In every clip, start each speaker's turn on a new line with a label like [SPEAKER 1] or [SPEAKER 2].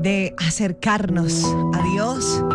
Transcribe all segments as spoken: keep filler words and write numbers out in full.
[SPEAKER 1] de acercarnos a Dios,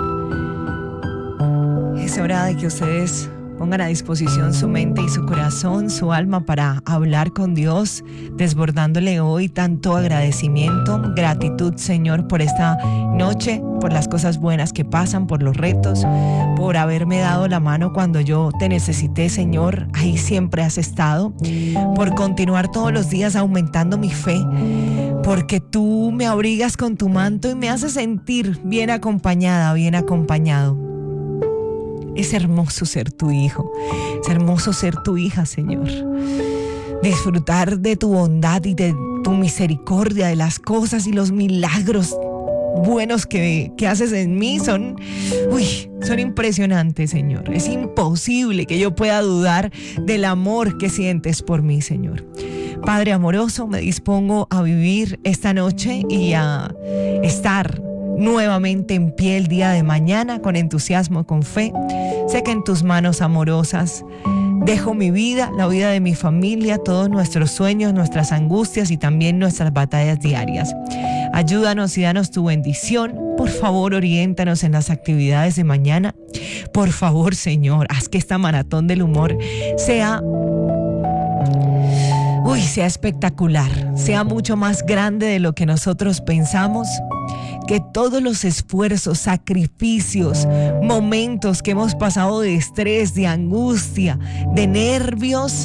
[SPEAKER 1] es hora de que ustedes pongan a disposición su mente y su corazón, su alma, para hablar con Dios, desbordándole hoy tanto agradecimiento, gratitud, Señor, por esta noche, por las cosas buenas que pasan, por los retos, por haberme dado la mano cuando yo te necesité, Señor. Ahí siempre has estado, por continuar todos los días aumentando mi fe, porque tú me abrigas con tu manto y me haces sentir bien acompañada, bien acompañado. Es hermoso ser tu hijo, es hermoso ser tu hija, Señor. Disfrutar de tu bondad y de tu misericordia, de las cosas y los milagros buenos que, que haces en mí son, uy, son impresionantes, Señor. Es imposible que yo pueda dudar del amor que sientes por mí, Señor. Padre amoroso, me dispongo a vivir esta noche y a estar nuevamente en pie el día de mañana con entusiasmo, con fe. Sé que en tus manos amorosas dejo mi vida, la vida de mi familia, todos nuestros sueños, nuestras angustias y también nuestras batallas diarias. Ayúdanos y danos tu bendición. Por favor, oriéntanos en las actividades de mañana. Por favor, Señor, haz que esta maratón del humor sea Uy, sea espectacular, sea mucho más grande de lo que nosotros pensamos. Que todos los esfuerzos, sacrificios, momentos que hemos pasado de estrés, de angustia, de nervios,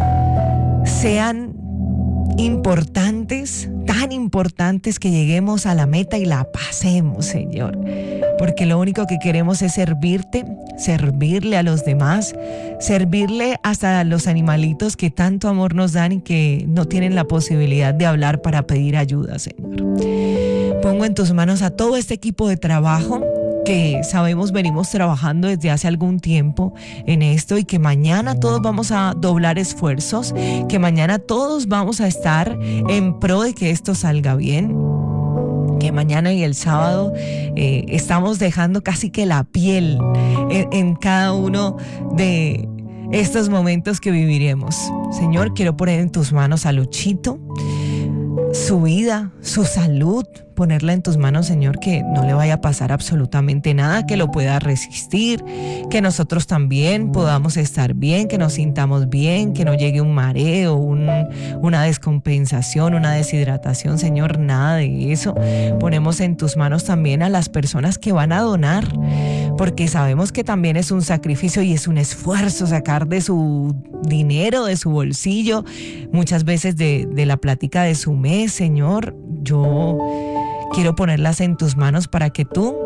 [SPEAKER 1] sean importantes, tan importantes, que lleguemos a la meta y la pasemos, Señor. Porque lo único que queremos es servirte, servirle a los demás, servirle hasta a los animalitos que tanto amor nos dan y que no tienen la posibilidad de hablar para pedir ayuda, Señor. Pongo en tus manos a todo este equipo de trabajo que sabemos venimos trabajando desde hace algún tiempo en esto, y que mañana todos vamos a doblar esfuerzos, que mañana todos vamos a estar en pro de que esto salga bien, que mañana y el sábado eh, estamos dejando casi que la piel en, en cada uno de estos momentos que viviremos. Señor, quiero poner en tus manos a Luchito, su vida, su salud, ponerla en tus manos, Señor, que no le vaya a pasar absolutamente nada, que lo pueda resistir, que nosotros también podamos estar bien, que nos sintamos bien, que no llegue un mareo, un, una descompensación, una deshidratación, Señor, nada de eso. Ponemos en tus manos también a las personas que van a donar, porque sabemos que también es un sacrificio y es un esfuerzo sacar de su dinero, de su bolsillo, muchas veces de, de la plática de su mes, Señor. Yo quiero ponerlas en tus manos para que tú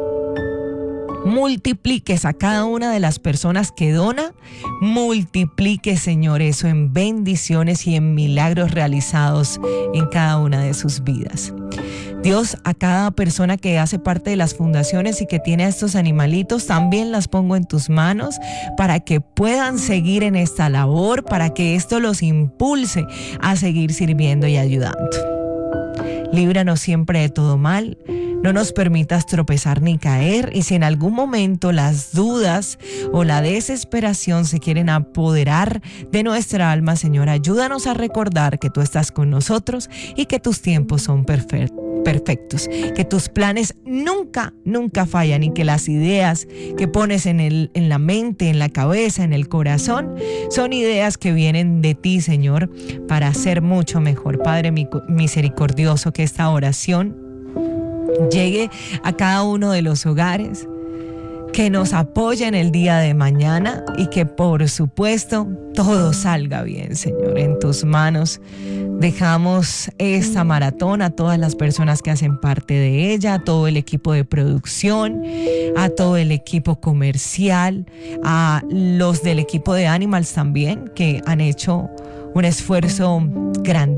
[SPEAKER 1] multipliques a cada una de las personas que dona, multipliques, Señor, eso en bendiciones y en milagros realizados en cada una de sus vidas. Dios, a cada persona que hace parte de las fundaciones y que tiene a estos animalitos, también las pongo en tus manos para que puedan seguir en esta labor, para que esto los impulse a seguir sirviendo y ayudando. Líbranos siempre de todo mal, no nos permitas tropezar ni caer, y si en algún momento las dudas o la desesperación se quieren apoderar de nuestra alma, Señor, ayúdanos a recordar que tú estás con nosotros y que tus tiempos son perfectos. perfectos, que tus planes nunca, nunca fallan, y que las ideas que pones en, el, en la mente, en la cabeza, en el corazón, son ideas que vienen de ti, Señor, para ser mucho mejor. Padre misericordioso, que esta oración llegue a cada uno de los hogares, que nos apoye en el día de mañana y que, por supuesto, todo salga bien, Señor. En tus manos dejamos esta maratón, a todas las personas que hacen parte de ella, a todo el equipo de producción, a todo el equipo comercial, a los del equipo de Animals también, que han hecho un esfuerzo grande.